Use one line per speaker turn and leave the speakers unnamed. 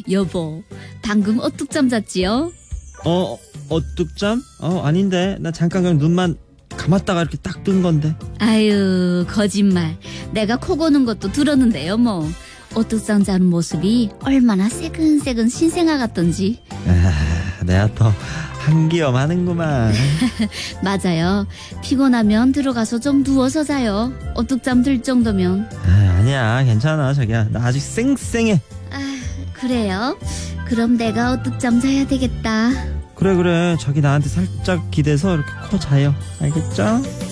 여보, 방금 어뚝잠 잤지요?
어뚝잠? 아닌데. 나 잠깐 그냥 눈만 감았다가 이렇게 딱 뜬 건데.
아유, 거짓말. 내가 코 고는 것도 들었는데요, 뭐. 어뚝잠 자는 모습이 얼마나 새근새근 신생아 같던지.
내가 더 한기엄하는구만.
맞아요. 피곤하면 들어가서 좀 누워서 자요. 어뚝잠 들 정도면.
아니야, 괜찮아. 자기야, 나 아직 쌩쌩해.
그래요? 그럼 내가 어뚝잠 자야 되겠다.
그래. 자기 나한테 살짝 기대서 이렇게 코 자요. 알겠죠?